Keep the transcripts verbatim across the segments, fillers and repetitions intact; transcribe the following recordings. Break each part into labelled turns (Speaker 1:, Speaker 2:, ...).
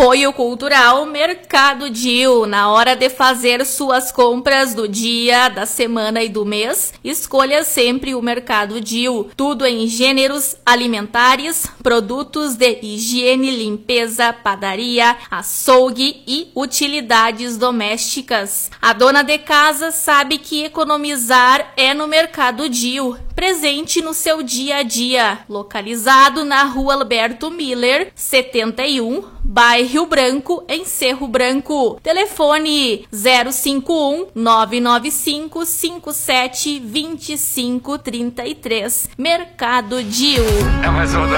Speaker 1: Apoio Cultural Mercado Dil. Na hora de fazer suas compras do dia, da semana e do mês, escolha sempre o Mercado Dil. Tudo em gêneros alimentares, produtos de higiene, limpeza, padaria, açougue e utilidades domésticas. A dona de casa sabe que economizar é no Mercado Dil, presente no seu dia a dia. Localizado na Rua Alberto Miller, setenta e um, bairro Rio Branco, em Cerro Branco. Telefone zero cinco um, nove nove cinco, cinco sete, dois cinco três três. Mercado Dil.
Speaker 2: É mais um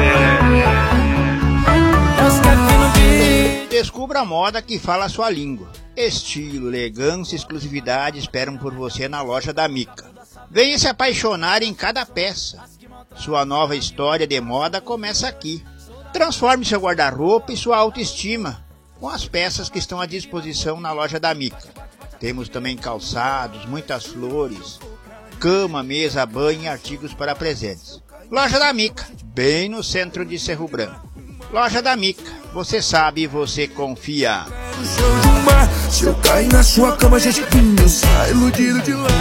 Speaker 2: Descubra a moda que fala a sua língua. Estilo, elegância e exclusividade esperam por você na loja da Mica. Venha se apaixonar em cada peça. Sua nova história de moda começa aqui. Transforme seu guarda-roupa e sua autoestima com as peças que estão à disposição na loja da Mica. Temos também calçados, muitas flores, cama, mesa, banho e artigos para presentes. Loja da Mica, bem no centro de Cerro Branco. Loja da Mica, você sabe, você confia. Se eu cair na sua cama, gente, eu saio iludido de lá.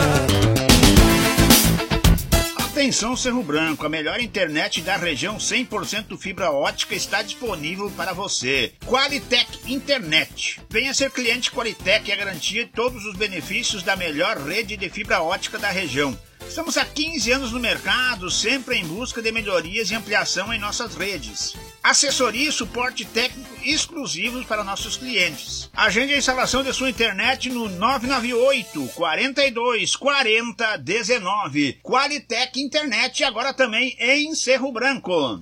Speaker 2: Atenção Cerro Branco, a melhor internet da região cem por cento fibra ótica está disponível para você. Qualitec Internet. Venha ser cliente Qualitec e a garantia de todos os benefícios da melhor rede de fibra ótica da região. Estamos há quinze anos no mercado, sempre em busca de melhorias e ampliação em nossas redes. Assessoria e suporte técnico exclusivos para nossos clientes. Agende a instalação de sua internet no nove nove oito, quatro dois, quatro zero um nove. Qualitec Internet, agora também em Cerro Branco. Oh,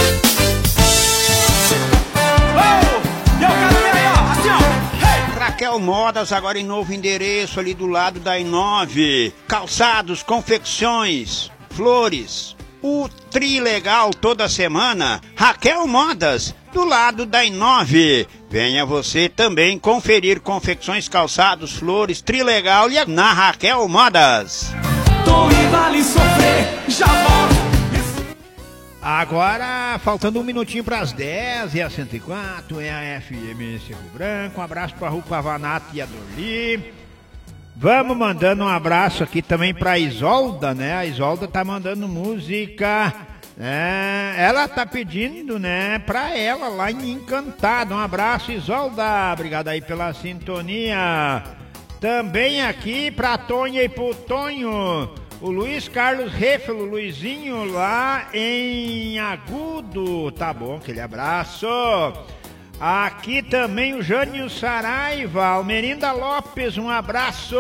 Speaker 2: eu quero ver aí, ó, assim, ó. Raquel Modas, agora em novo endereço, ali do lado da I nove. Calçados, confecções, flores. O Trilegal toda semana. Raquel Modas, do lado da I nove. Venha você também conferir confecções, calçados, flores, Trilegal e na Raquel Modas. Tô e vale sofrer, já volto. Agora, faltando um minutinho para as dez, e a cento e quatro é a F M Cerro Branco. Um abraço para a Ru Pavanato e a Dorli. Vamos mandando um abraço aqui também para a Isolda, né? A Isolda tá mandando música. É, ela tá pedindo, né, para ela lá em Encantado. Um abraço, Isolda. Obrigado aí pela sintonia. Também aqui para a Tonha e pro Tonho. O Luiz Carlos Refelo, Luizinho, lá em Agudo. Tá bom, aquele abraço. Aqui também o Jânio Saraiva, Almerinda Lopes, um abraço.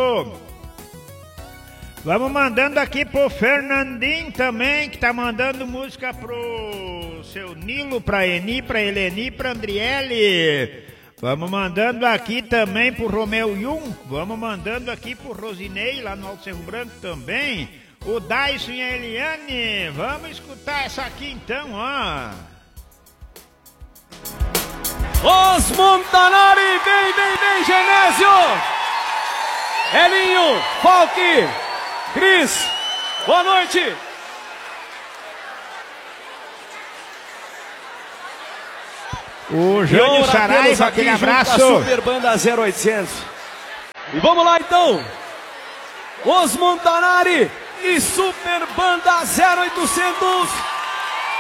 Speaker 2: Vamos mandando aqui pro Fernandinho também, que tá mandando música pro seu Nilo, pra Eni, pra Eleni, pra Andriele. Vamos mandando aqui também pro Romeu Yun. Vamos mandando aqui pro Rosinei, lá no Alto Cerro Branco também. O Dyson e a Eliane. Vamos escutar essa aqui então, ó.
Speaker 3: Os Montanari, vem, vem, vem, Genésio. Elinho, Falque, Cris, boa noite.
Speaker 2: O Jânio Saraiva, aquele abraço.
Speaker 3: Super Banda zero oitocentos. E vamos lá então. Os Montanari e Super Banda zero oitocentos.